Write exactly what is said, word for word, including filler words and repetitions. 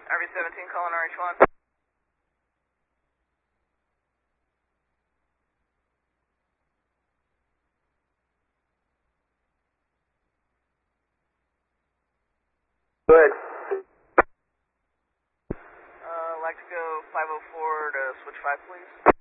R V seventeen calling R H one. Good. Uh, like to go five oh four to switch five, please.